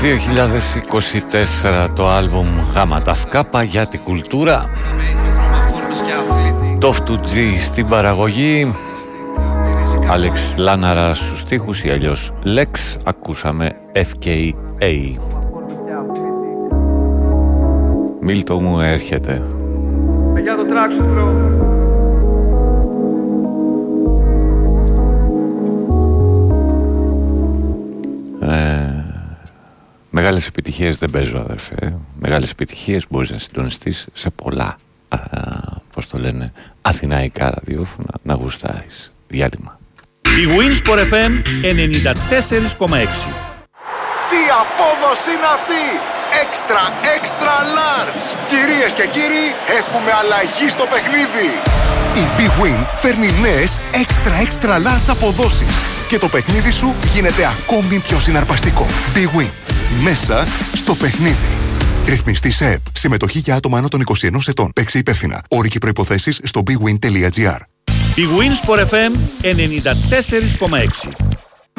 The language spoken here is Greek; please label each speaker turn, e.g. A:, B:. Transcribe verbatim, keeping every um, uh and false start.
A: δύο χιλιάδες είκοσι τέσσερα το άλμπουμ Γάμα Ταυκάπα για την κουλτούρα. Το του τζι στην παραγωγή, Άλεξ Λάναρα στους στίχους ή αλλιώς Lex. Ακούσαμε εφ κέι έι. Μίλτο μου έρχεται.
B: Παιδιά το τράξου μπρο.
A: Ε, μεγάλες επιτυχίες δεν παίζω, αδερφέ. Μεγάλες επιτυχίες μπορείς να συντονιστείς σε πολλά, α, πώς το λένε, αθηναϊκά ραδιόφωνα, να γουστάρεις. Διάλειμμα.
C: Η Winsport εφ εμ ενενήντα τέσσερα κόμμα έξι.
D: Τι απόδοση είναι αυτή! Extra, extra large! Κυρίες και κύριοι, έχουμε αλλαγή στο παιχνίδι! Η Big Win φέρνει νέες extra, extra large αποδόσεις και το παιχνίδι σου γίνεται ακόμη πιο συναρπαστικό. Big Win. Μέσα στο παιχνίδι. Ρυθμιστή σε ΕΠ. Συμμετοχή για άτομα άνω των είκοσι ενός ετών. Παίξε υπεύθυνα. Όροι και προϋποθέσεις στο bigwin τελεία gr.
C: Η Winsport εφ εμ ενενήντα τέσσερα κόμμα έξι.